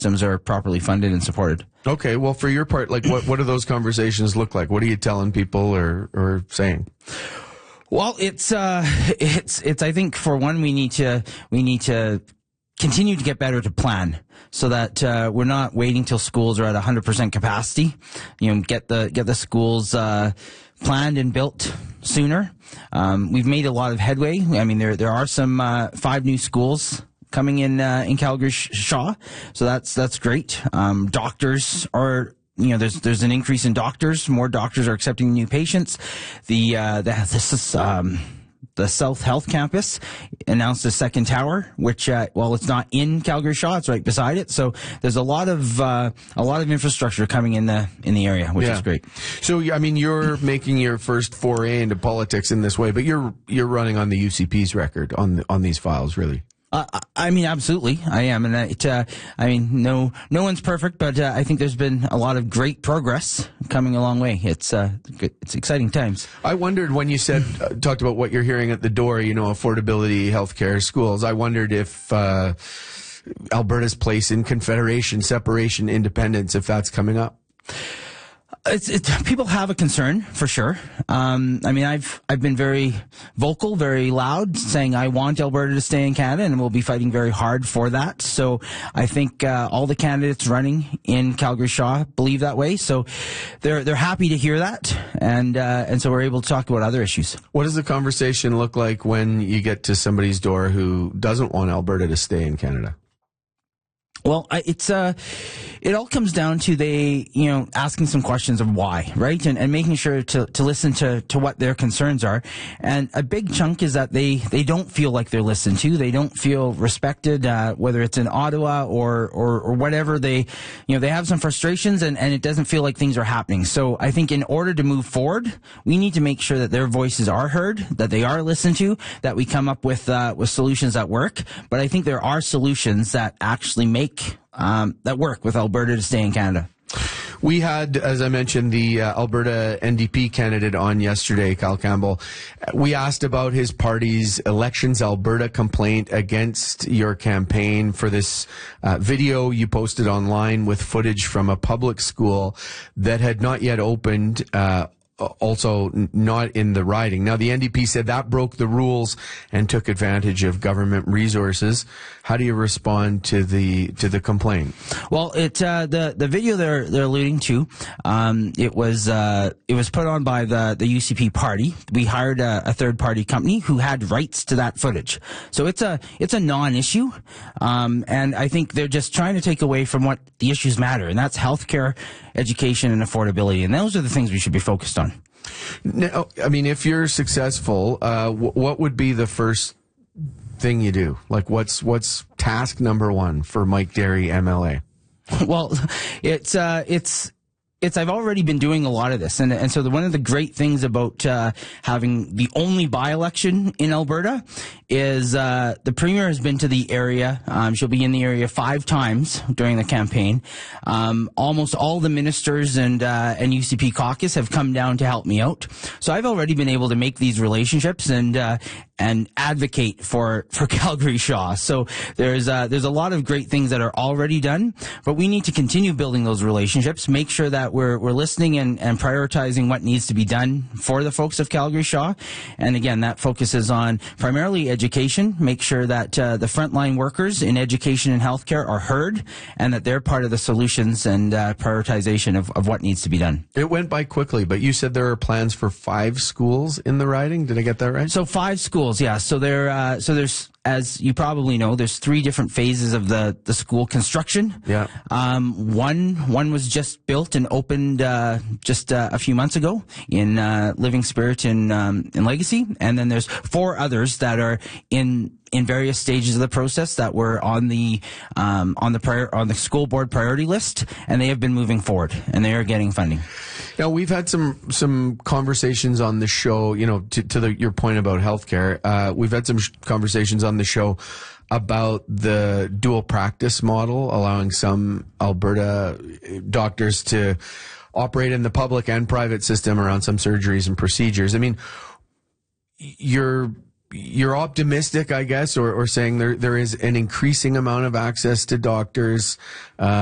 systems are properly funded and supported. Okay, well, for your part, like, what do those conversations look like? What are you telling people or saying? Well, it's I think for one, we need to continue to get better to plan so that we're not waiting till schools are at 100% capacity. Get the schools planned and built sooner. We've made a lot of headway. I mean, there are some 5 new schools coming in Calgary Shaw, so that's great. Doctors are. There's an increase in doctors. More doctors are accepting new patients. The South Health Campus announced a second tower, which, it's not in Calgary Shaw, it's right beside it. So there's a lot of infrastructure coming in the area, which is great. So, I mean, you're making your first foray into politics in this way, but you're running on the UCP's record on these files, really. I mean, absolutely, I am, and no one's perfect, but I think there's been a lot of great progress coming a long way. It's exciting times. I wondered when you talked about what you're hearing at the door, affordability, healthcare, schools. I wondered if Alberta's place in confederation, separation, independence, if that's coming up. People have a concern for sure. I've been very vocal, very loud, saying I want Alberta to stay in Canada, and we'll be fighting very hard for that. So I think all the candidates running in Calgary Shaw believe that way. So they're happy to hear that, and so we're able to talk about other issues. What does the conversation look like when you get to somebody's door who doesn't want Alberta to stay in Canada? Well, it all comes down to asking some questions of why, right? And making sure to listen to what their concerns are. And a big chunk is that they don't feel like they're listened to. They don't feel respected, whether it's in Ottawa or whatever. They have some frustrations and it doesn't feel like things are happening. So I think in order to move forward, we need to make sure that their voices are heard, that they are listened to, that we come up with solutions that work. But I think there are solutions that actually that work with Alberta to stay in Canada. We had, as I mentioned, the Alberta NDP candidate on yesterday, Kyle Campbell. We asked about his party's Elections Alberta complaint against your campaign for this video you posted online with footage from a public school that had not yet opened, also not in the riding. Now, the NDP said that broke the rules and took advantage of government resources. How do you respond to the complaint? Well, the video they're alluding to, it was put on by the UCP party. We hired a third party company who had rights to that footage. So it's a non-issue, and I think they're just trying to take away from what the issues matter, and that's healthcare, education, and affordability, and those are the things we should be focused on. Now, I mean, if you're successful, what would be the first thing you do? Like, what's task number 1 for Mike Derry, MLA? Well, it's I've already been doing a lot of this, and so one of the great things about having the only by-election in Alberta is the Premier has been to the area. She'll be in the area 5 times during the campaign. Almost all the ministers and UCP caucus have come down to help me out. So I've already been able to make these relationships and advocate for Calgary Shaw. So there's a lot of great things that are already done, but we need to continue building those relationships, make sure that we're listening and prioritizing what needs to be done for the folks of Calgary Shaw. And again, that focuses on primarily education, make sure that the frontline workers in education and healthcare are heard and that they're part of the solutions and prioritization of what needs to be done. It went by quickly, but you said there are plans for 5 schools in the riding. Did I get that right? So 5 schools, yeah. So there's, as you probably know, there's 3 different phases of the school construction. Yeah. One was just built and opened just a few months ago in Living Spirit in Legacy, and then there's 4 others that are in various stages of the process that were on the school board priority list, and they have been moving forward, and they are getting funding. Now, we've had some conversations on the show, to your point about healthcare. We've had some conversations on the show about the dual practice model, allowing some Alberta doctors to operate in the public and private system around some surgeries and procedures. I mean, you're you're optimistic, I guess, or saying there is an increasing amount of access to doctors.